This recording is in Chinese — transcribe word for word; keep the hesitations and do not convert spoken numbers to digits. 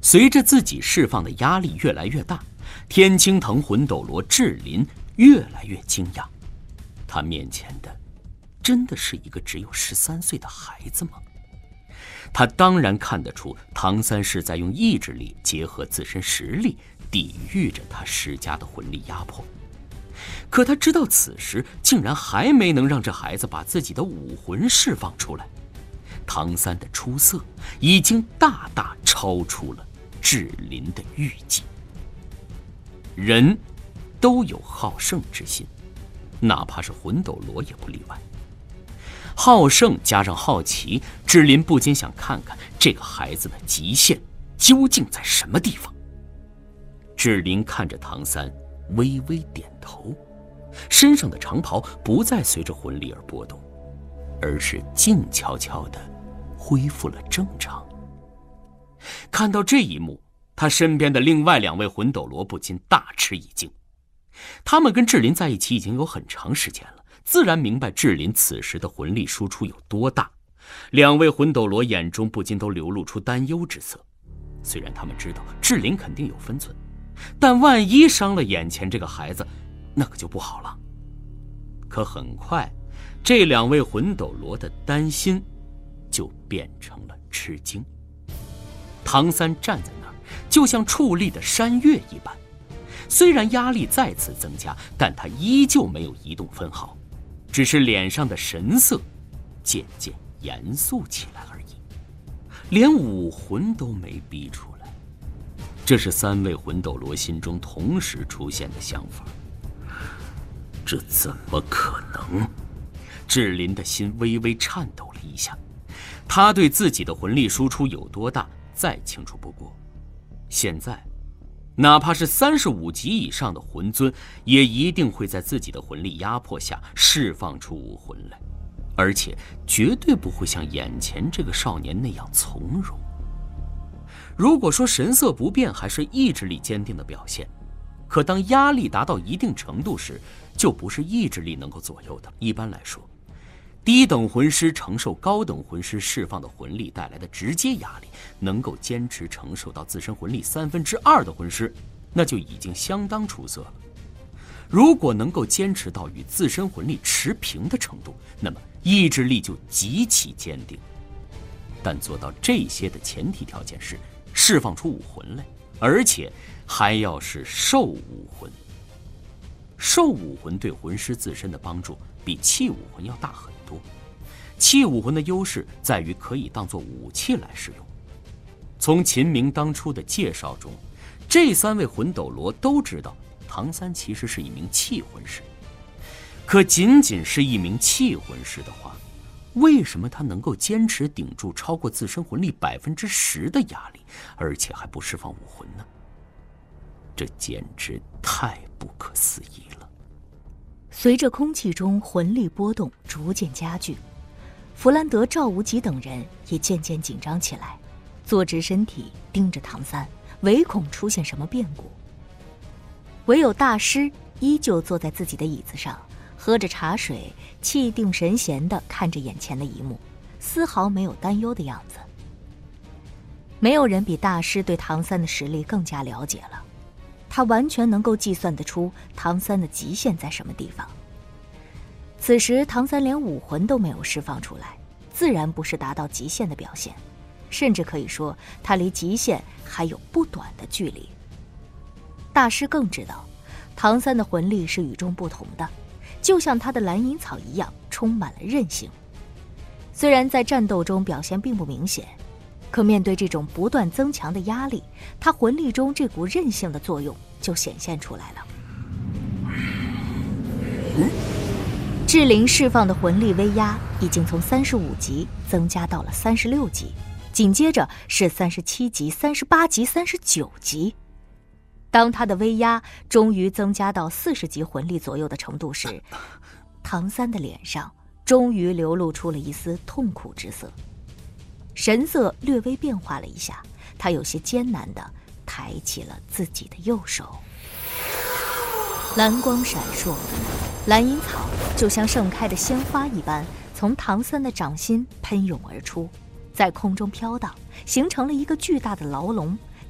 随着自己释放的压力越来越大，天青藤魂斗罗志林越来越惊讶，他面前的真的是一个只有十三岁的孩子吗？他当然看得出唐三是在用意志力结合自身实力抵御着他施加的魂力压迫，可他知道此时竟然还没能让这孩子把自己的武魂释放出来。唐三的出色已经大大超出了志林的预计。人都有好胜之心，哪怕是魂斗罗也不例外。好胜加上好奇，志林不禁想看看这个孩子的极限究竟在什么地方。志林看着唐三，微微点头，身上的长袍不再随着魂力而波动，而是静悄悄地恢复了正常。看到这一幕，他身边的另外两位魂斗罗不禁大吃一惊。他们跟志林在一起已经有很长时间了，自然明白志林此时的魂力输出有多大。两位魂斗罗眼中不禁都流露出担忧之色。虽然他们知道志林肯定有分寸，但万一伤了眼前这个孩子，那可就不好了。可很快，这两位魂斗罗的担心就变成了吃惊。唐三站在那儿，就像矗立的山岳一般，虽然压力再次增加，但他依旧没有移动分毫，只是脸上的神色渐渐严肃起来而已，连武魂都没逼出来。这是三位魂斗罗心中同时出现的想法。这怎么可能？志林的心微微颤抖了一下。他对自己的魂力输出有多大再清楚不过，现在哪怕是三十五级以上的魂尊，也一定会在自己的魂力压迫下释放出武魂来，而且绝对不会像眼前这个少年那样从容。如果说神色不变还是意志力坚定的表现，可当压力达到一定程度时，就不是意志力能够左右的。一般来说，低等魂师承受高等魂师释放的魂力带来的直接压力，能够坚持承受到自身魂力三分之二的魂师，那就已经相当出色了。如果能够坚持到与自身魂力持平的程度，那么意志力就极其坚定。但做到这些的前提条件是释放出武魂来，而且还要是兽武魂。兽武魂对魂师自身的帮助比器武魂要大很多。器武魂的优势在于可以当作武器来使用。从秦明当初的介绍中，这三位魂斗罗都知道唐三其实是一名器魂师。可仅仅是一名器魂师的话，为什么他能够坚持顶住超过自身魂力百分之十的压力，而且还不释放武魂呢？这简直太不可思议了。 随着空气中魂力波动逐渐加剧，弗兰德、赵无极等人也渐渐紧张起来，坐直身体盯着唐三，唯恐出现什么变故。唯有大师依旧坐在自己的椅子上，喝着茶水，气定神闲地看着眼前的一幕，丝毫没有担忧的样子。没有人比大师对唐三的实力更加了解了，他完全能够计算得出唐三的极限在什么地方。此时唐三连武魂都没有释放出来，自然不是达到极限的表现，甚至可以说他离极限还有不短的距离。大师更知道唐三的魂力是与众不同的，就像他的蓝银草一样充满了韧性。虽然在战斗中表现并不明显，可面对这种不断增强的压力，他魂力中这股韧性的作用就显现出来了。志灵释放的魂力威压已经从三十五级增加到了三十六级，紧接着是三十七级、三十八级、三十九级。当他的威压终于增加到四十级魂力左右的程度时，唐三的脸上终于流露出了一丝痛苦之色，神色略微变化了一下，他有些艰难地抬起了自己的右手。蓝光闪烁，蓝银草就像盛开的鲜花一般从唐三的掌心喷涌而出，在空中飘荡，形成了一个巨大的牢笼，